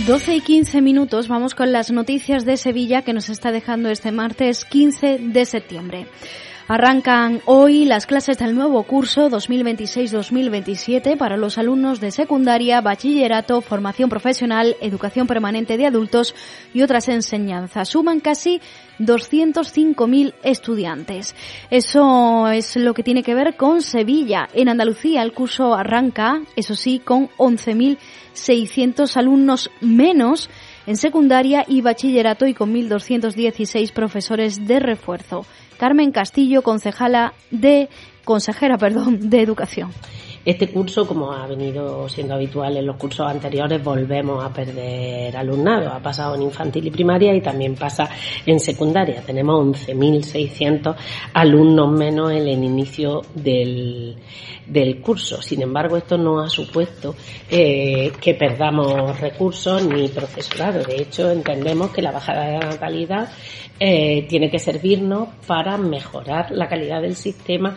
12:15, vamos con las noticias de Sevilla que nos está dejando este martes 15 de septiembre. Arrancan hoy las clases del nuevo curso 2026-2027 para los alumnos de secundaria, bachillerato, formación profesional, educación permanente de adultos y otras enseñanzas. Suman casi 205.000 estudiantes. Eso es lo que tiene que ver con Sevilla. En Andalucía el curso arranca, eso sí, con 11.600 alumnos menos en secundaria y bachillerato y con 1.216 profesores de refuerzo. Carmen Castillo, consejera de Educación. Este curso, como ha venido siendo habitual en los cursos anteriores, volvemos a perder alumnado. Ha pasado en infantil y primaria y también pasa en secundaria. Tenemos 11.600 alumnos menos en el inicio del curso. Sin embargo, esto no ha supuesto que perdamos recursos ni profesorado. De hecho, entendemos que la bajada de la natalidad tiene que servirnos para mejorar la calidad del sistema.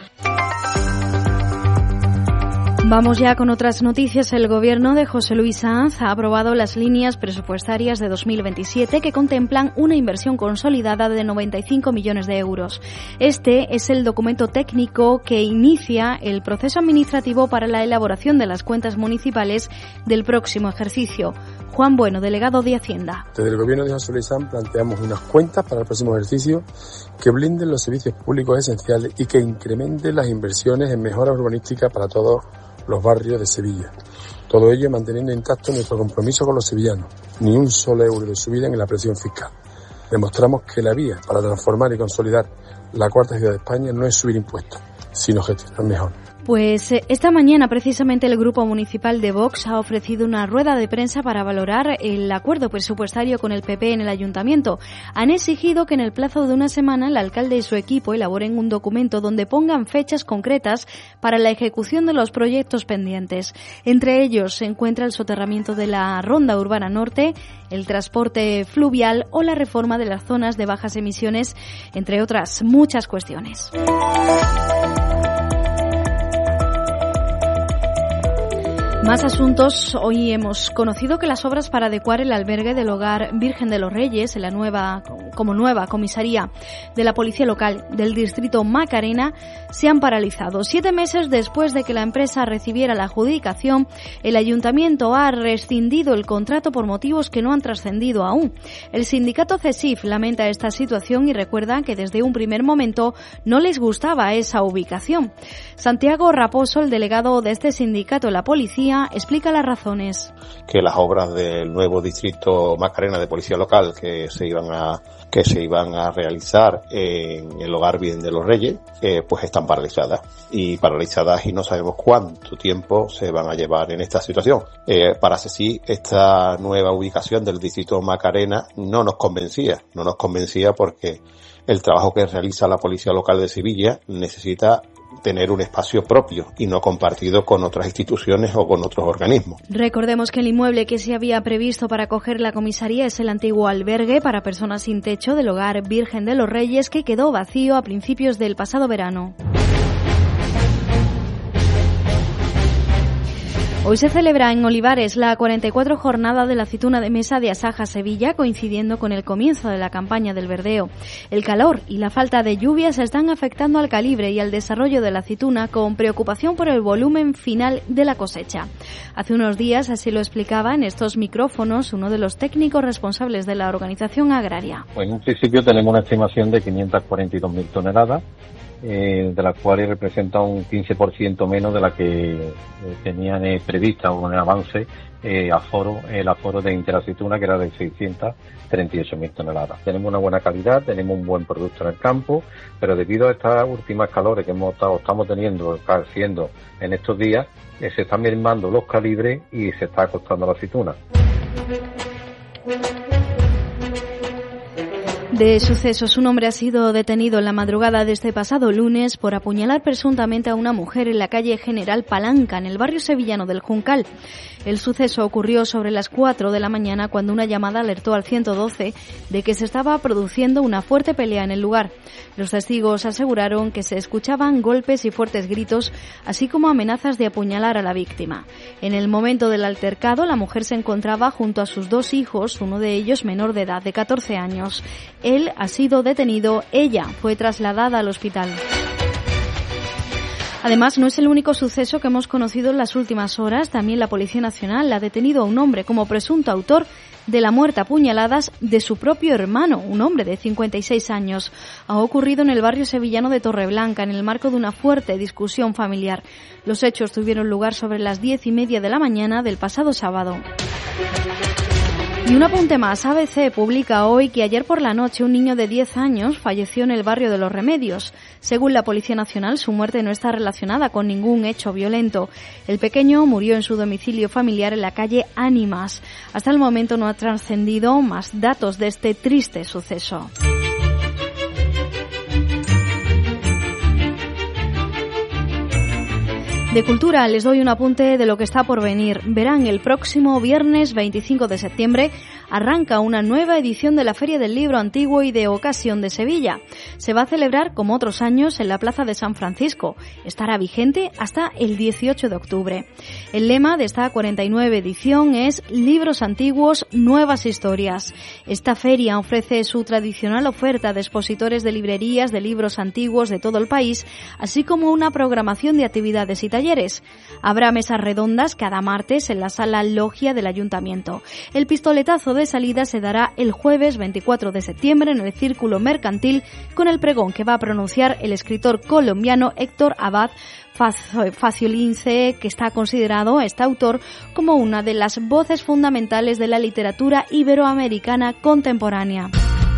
Vamos ya con otras noticias. El Gobierno de José Luis Sanz ha aprobado las líneas presupuestarias de 2027 que contemplan una inversión consolidada de 95 millones de euros. Este es el documento técnico que inicia el proceso administrativo para la elaboración de las cuentas municipales del próximo ejercicio. Juan Bueno, delegado de Hacienda. Desde el Gobierno de José Luis Sanz planteamos unas cuentas para el próximo ejercicio que blinden los servicios públicos esenciales y que incrementen las inversiones en mejora urbanística para todos los barrios de Sevilla. Todo ello manteniendo intacto nuestro compromiso con los sevillanos. Ni un solo euro de subida en la presión fiscal. Demostramos que la vía para transformar y consolidar la cuarta ciudad de España no es subir impuestos, sino gestionar mejor. Pues esta mañana precisamente el Grupo Municipal de Vox ha ofrecido una rueda de prensa para valorar el acuerdo presupuestario con el PP en el Ayuntamiento. Han exigido que en el plazo de una semana el alcalde y su equipo elaboren un documento donde pongan fechas concretas para la ejecución de los proyectos pendientes. Entre ellos se encuentra el soterramiento de la Ronda Urbana Norte, el transporte fluvial o la reforma de las zonas de bajas emisiones, entre otras muchas cuestiones. Más asuntos. Hoy hemos conocido que las obras para adecuar el albergue del Hogar Virgen de los Reyes en la nueva comisaría de la Policía Local del distrito Macarena se han paralizado. 7 meses después de que la empresa recibiera la adjudicación, el Ayuntamiento ha rescindido el contrato por motivos que no han trascendido aún. El sindicato CESIF lamenta esta situación y recuerda que desde un primer momento no les gustaba esa ubicación. Santiago Raposo, el delegado de este sindicato en la policía, explica las razones. Que las obras del nuevo distrito Macarena de Policía Local que se iban a realizar en el Hogar Virgen de los Reyes, pues están paralizadas y no sabemos cuánto tiempo se van a llevar en esta situación. Para CESIF, esta nueva ubicación del distrito Macarena no nos convencía porque el trabajo que realiza la Policía Local de Sevilla necesita tener un espacio propio y no compartido con otras instituciones o con otros organismos. Recordemos que el inmueble que se había previsto para acoger la comisaría es el antiguo albergue para personas sin techo del Hogar Virgen de los Reyes, que quedó vacío a principios del pasado verano. Hoy se celebra en Olivares la 44 jornada de la aceituna de mesa de Asaja Sevilla, coincidiendo con el comienzo de la campaña del verdeo. El calor y la falta de lluvias están afectando al calibre y al desarrollo de la aceituna, con preocupación por el volumen final de la cosecha. Hace unos días así lo explicaba en estos micrófonos uno de los técnicos responsables de la organización agraria. Pues en un principio tenemos una estimación de 542.000 toneladas. De las cuales representa un 15% menos de la que tenían prevista o en avance el aforo de Interaceituna, que era de 638.000 toneladas. Tenemos una buena calidad, tenemos un buen producto en el campo, pero debido a estas últimas calores que estamos teniendo, haciendo en estos días, se están mermando los calibres y se está costando la aceituna. De sucesos, un hombre ha sido detenido en la madrugada de este pasado lunes por apuñalar presuntamente a una mujer en la calle General Palanca, en el barrio sevillano del Juncal. El suceso ocurrió sobre las 4 de la mañana cuando una llamada alertó al 112 de que se estaba produciendo una fuerte pelea en el lugar. Los testigos aseguraron que se escuchaban golpes y fuertes gritos, así como amenazas de apuñalar a la víctima. En el momento del altercado, la mujer se encontraba junto a sus 2 hijos, uno de ellos menor de edad, de 14 años. Él ha sido detenido, ella fue trasladada al hospital. Además, no es el único suceso que hemos conocido en las últimas horas. También la Policía Nacional ha detenido a un hombre como presunto autor de la muerte a puñaladas de su propio hermano, un hombre de 56 años. Ha ocurrido en el barrio sevillano de Torreblanca, en el marco de una fuerte discusión familiar. Los hechos tuvieron lugar sobre las 10:30 de la mañana del pasado sábado. Y un apunte más, ABC publica hoy que ayer por la noche un niño de 10 años falleció en el barrio de Los Remedios. Según la Policía Nacional, su muerte no está relacionada con ningún hecho violento. El pequeño murió en su domicilio familiar en la calle Ánimas. Hasta el momento no ha trascendido más datos de este triste suceso. De cultura les doy un apunte de lo que está por venir. Verán, el próximo viernes 25 de septiembre arranca una nueva edición de la Feria del Libro Antiguo y de Ocasión de Sevilla. Se va a celebrar, como otros años, en la Plaza de San Francisco. Estará vigente hasta el 18 de octubre. El lema de esta 49 edición es Libros Antiguos, Nuevas Historias. Esta feria ofrece su tradicional oferta de expositores de librerías de libros antiguos de todo el país, así como una programación de actividades y talleres. Habrá mesas redondas cada martes en la sala Logia del Ayuntamiento. El pistoletazo de salida se dará el jueves 24 de septiembre en el Círculo Mercantil con el pregón que va a pronunciar el escritor colombiano Héctor Abad Faciolince, que está considerado este autor como una de las voces fundamentales de la literatura iberoamericana contemporánea.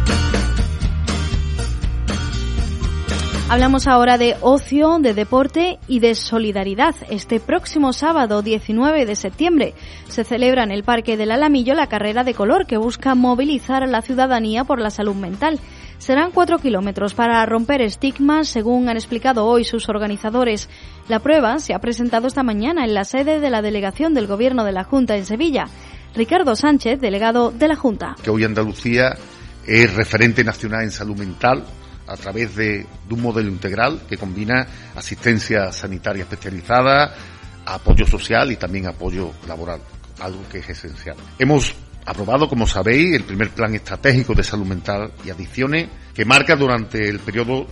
Hablamos ahora de ocio, de deporte y de solidaridad. Este próximo sábado 19 de septiembre se celebra en el Parque del Alamillo la carrera de color que busca movilizar a la ciudadanía por la salud mental. Serán 4 kilómetros para romper estigmas, según han explicado hoy sus organizadores. La prueba se ha presentado esta mañana en la sede de la delegación del Gobierno de la Junta en Sevilla. Ricardo Sánchez, delegado de la Junta. Que hoy Andalucía es referente nacional en salud mental, a través de un modelo integral que combina asistencia sanitaria especializada, apoyo social y también apoyo laboral, algo que es esencial. Hemos aprobado, como sabéis, el primer plan estratégico de salud mental y adicciones que marca durante el periodo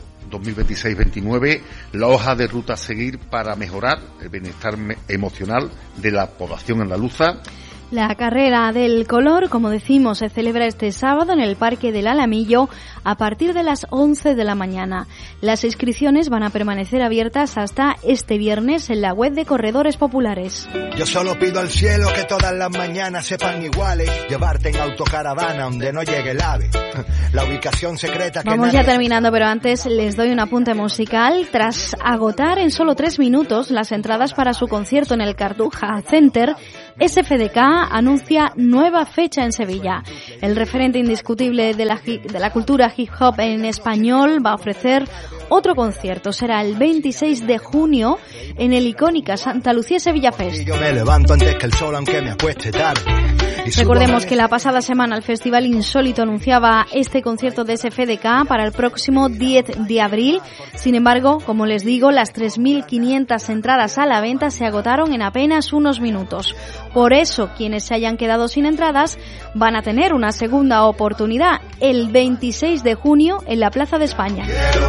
2026-29 la hoja de ruta a seguir para mejorar el bienestar emocional de la población andaluza. La carrera del color, como decimos, se celebra este sábado en el Parque del Alamillo a partir de las 11 de la mañana. Las inscripciones van a permanecer abiertas hasta este viernes en la web de Corredores Populares. Yo solo pido al cielo que todas las mañanas sepan iguales, llevarte en autocaravana donde no llegue el ave. La ubicación secreta que Vamos ya terminando, pero antes les doy un apunte musical. Tras agotar en solo 3 minutos las entradas para su concierto en el Cartuja Center, SFDK anuncia nueva fecha en Sevilla. El referente indiscutible de la cultura hip hop en español va a ofrecer otro concierto. Será el 26 de junio en el icónica Santa Lucía Sevilla Fest. Yo me levanto antes que el sol aunque me acueste tarde. Recordemos que la pasada semana el Festival Insólito anunciaba este concierto de SFDK para el próximo 10 de abril. Sin embargo, como les digo, las 3.500 entradas a la venta se agotaron en apenas unos minutos. Por eso, quienes se hayan quedado sin entradas van a tener una segunda oportunidad el 26 de junio en la Plaza de España.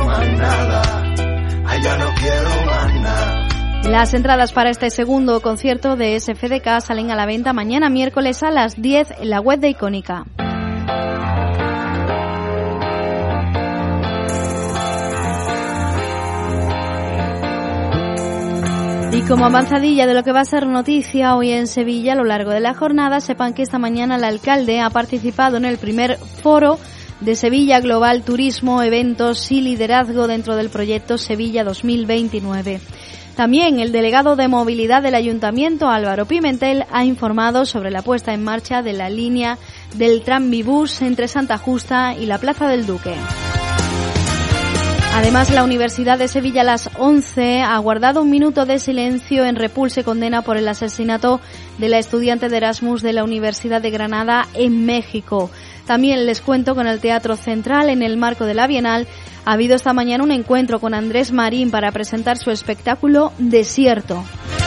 Las entradas para este segundo concierto de SFDK salen a la venta mañana miércoles a las 10 en la web de Icónica. Y como avanzadilla de lo que va a ser noticia hoy en Sevilla a lo largo de la jornada, sepan que esta mañana el alcalde ha participado en el primer foro de Sevilla Global Turismo, Eventos y Liderazgo dentro del proyecto Sevilla 2029. También el delegado de movilidad del Ayuntamiento, Álvaro Pimentel, ha informado sobre la puesta en marcha de la línea del Tranvibús entre Santa Justa y la Plaza del Duque. Además, la Universidad de Sevilla a las 11 ha guardado un minuto de silencio en repulsa y condena por el asesinato de la estudiante de Erasmus de la Universidad de Granada en México. También les cuento que en el Teatro Central, en el marco de la Bienal, ha habido esta mañana un encuentro con Andrés Marín para presentar su espectáculo Desierto.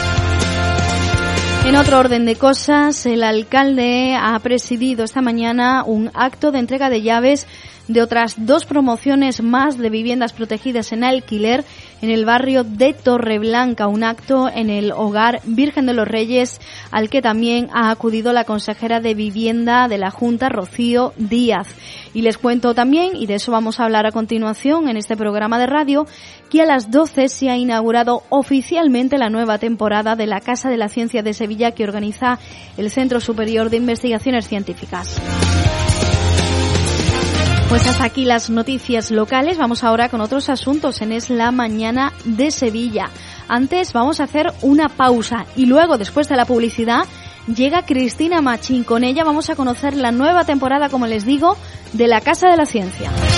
En otro orden de cosas, el alcalde ha presidido esta mañana un acto de entrega de llaves de otras 2 promociones más de viviendas protegidas en alquiler en el barrio de Torreblanca, un acto en el Hogar Virgen de los Reyes al que también ha acudido la consejera de Vivienda de la Junta, Rocío Díaz. Y les cuento también, y de eso vamos a hablar a continuación en este programa de radio, que a las 12 se ha inaugurado oficialmente la nueva temporada de la Casa de la Ciencia de Sevilla que organiza el Centro Superior de Investigaciones Científicas. Pues hasta aquí las noticias locales. Vamos ahora con otros asuntos en Es la Mañana de Sevilla. Antes vamos a hacer una pausa y luego, después de la publicidad, llega Cristina Machín. Con ella vamos a conocer la nueva temporada, como les digo, de la Casa de la Ciencia.